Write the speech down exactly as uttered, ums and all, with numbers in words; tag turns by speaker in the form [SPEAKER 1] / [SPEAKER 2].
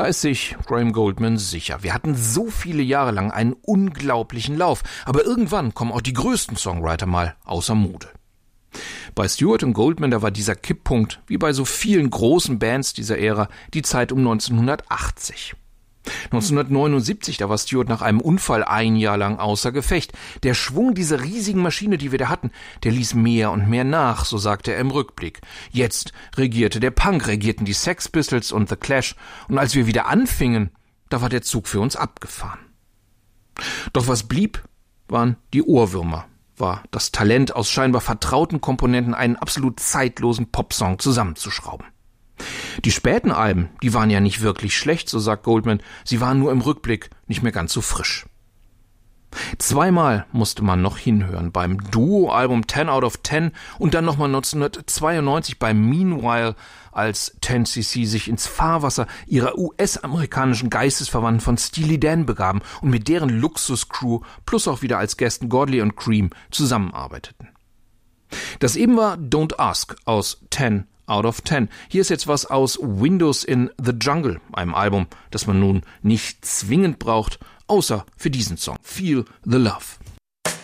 [SPEAKER 1] Da ist sich Graham Gouldman sicher. Wir hatten so viele Jahre lang einen unglaublichen Lauf, aber irgendwann kommen auch die größten Songwriter mal außer Mode. Bei Stewart und Gouldman, da war dieser Kipppunkt, wie bei so vielen großen Bands dieser Ära, die Zeit um neunzehnhundertachtzig. neunzehnhundertneunundsiebzig, da war Stewart nach einem Unfall ein Jahr lang außer Gefecht. Der Schwung dieser riesigen Maschine, die wir da hatten, der ließ mehr und mehr nach, so sagte er im Rückblick. Jetzt regierte der Punk, regierten die Sex Pistols und The Clash, und als wir wieder anfingen, da war der Zug für uns abgefahren. Doch was blieb, waren die Ohrwürmer, war das Talent, aus scheinbar vertrauten Komponenten einen absolut zeitlosen Popsong zusammenzuschrauben. Die späten Alben, die waren ja nicht wirklich schlecht, so sagt Gouldman, sie waren nur im Rückblick nicht mehr ganz so frisch. Zweimal musste man noch hinhören, beim Duo-Album ten out of ten und dann nochmal neunzehnhundertzweiundneunzig beim Meanwhile, als ten C C sich ins Fahrwasser ihrer U S-amerikanischen Geistesverwandten von Steely Dan begaben und mit deren Luxus-Crew plus auch wieder als Gästen Godley und Cream zusammenarbeiteten. Das eben war Don't Ask aus ten out of ten. Hier ist jetzt was aus Windows in the Jungle, einem Album, das man nun nicht zwingend braucht, außer für diesen Song, Feel the Love.